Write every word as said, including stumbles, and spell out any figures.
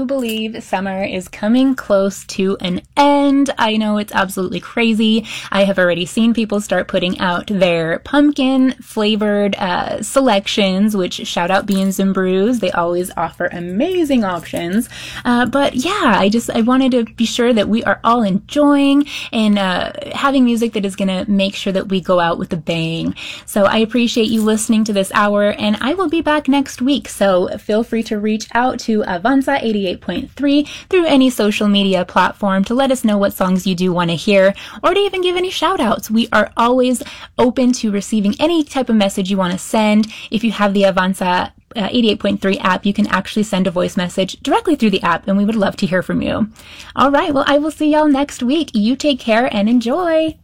you believe summer is coming close to an end? I know it's absolutely crazy. I have already seen people start putting out their pumpkin flavored uh, selections, which shout out Beans and Brews. They always offer amazing options. Uh, but yeah, I just, I wanted to be sure that we are all enjoying and uh, having music that is going to make sure that we go out with a bang. So I appreciate you listening to this hour, and I will be back next week. So feel free to reach out to Avanza eighty-eight point three through any social media platform to let us know what songs you do want to hear, or to even give any shout outs. We are always open to receiving any type of message you want to send. If you have the Avanza Uh, eighty-eight point three app, you can actually send a voice message directly through the app, and we would love to hear from you. All right, well, I will see y'all next week. You take care and enjoy.